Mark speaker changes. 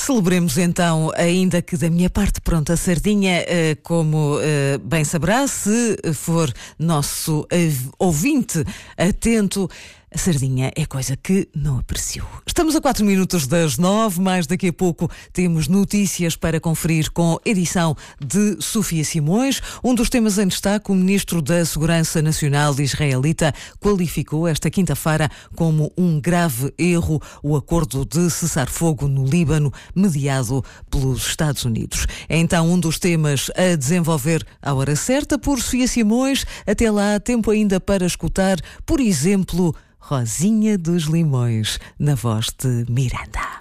Speaker 1: Celebremos então, ainda que da minha parte, pronto, a sardinha, como bem saberá, se for nosso ouvinte atento, a sardinha é coisa que não apreciou. Estamos a 4 minutos das 9, mais daqui a pouco temos notícias para conferir com edição de Sofia Simões. Um dos temas em destaque, o Ministro da Segurança Nacional israelita qualificou esta quinta-feira como um grave erro o acordo de cessar-fogo no Líbano, mediado pelos Estados Unidos. É então um dos temas a desenvolver à hora certa por Sofia Simões. Até lá, tempo ainda para escutar, por exemplo, Rosinha dos Limões, na voz de Miranda.